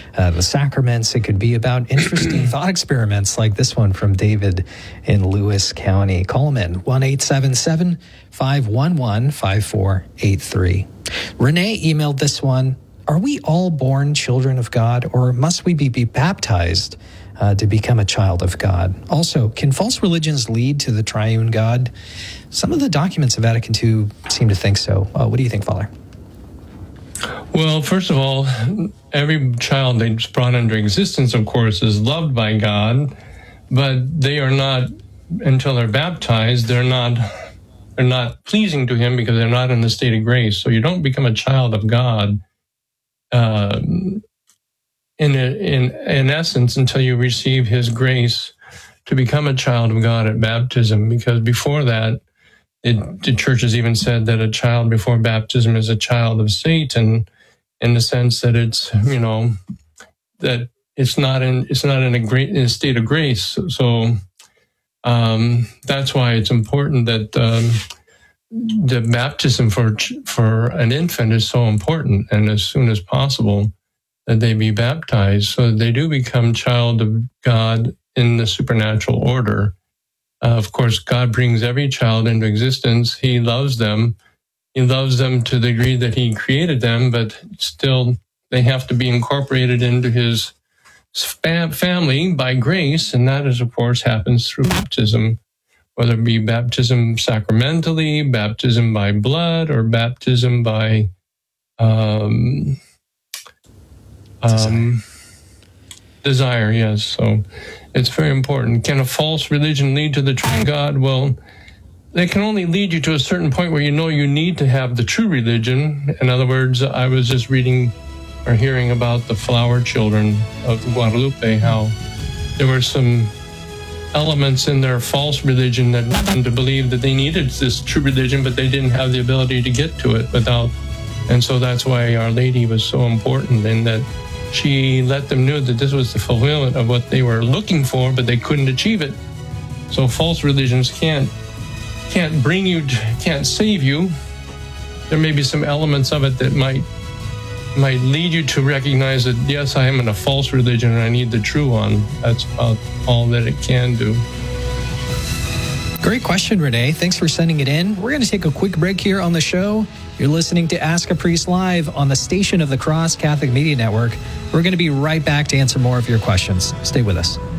the sacraments. It could be about interesting thought experiments like this one from David in Lewis County. Call them in, 1-877-511-5483. Renee emailed this one. Are we all born children of God, or must we be baptized to become a child of God? Also, can false religions lead to the triune God? Some of the documents of Vatican II seem to think so. What do you think, Father? Well, first of all, every child that's brought into existence, of course, is loved by God, but they are not, until they're baptized, they're not pleasing to Him because they're not in the state of grace. So you don't become a child of God in essence until you receive His grace to become a child of God at baptism, because before that, the church has even said that a child before baptism is a child of Satan, in the sense that it's, that it's not in a state of grace. So that's why it's important that the baptism for an infant is so important, and as soon as possible that they be baptized, so that they do become child of God in the supernatural order. Of course, God brings every child into existence. He loves them. He loves them to the degree that He created them, but still they have to be incorporated into His family by grace, and that is, of course, happens through baptism, whether it be baptism sacramentally, baptism by blood, or baptism by desire, yes. So it's very important. Can a false religion lead to the true God? Well, they can only lead you to a certain point where you know you need to have the true religion. In other words, I was just reading or hearing about the flower children of Guadalupe, how there were some elements in their false religion that led them to believe that they needed this true religion, but they didn't have the ability to get to it without. And so that's why Our Lady was so important, in that she let them know that this was the fulfillment of what they were looking for, but they couldn't achieve it. So false religions can't bring you, can't save you. There may be some elements of it that might lead you to recognize that, yes, I am in a false religion and I need the true one. That's about all that it can do. Great question, Renee. Thanks for sending it in. We're going to take a quick break here on the show. You're listening to Ask a Priest Live on the Station of the Cross Catholic Media Network. We're going to be right back to answer more of your questions. Stay with us.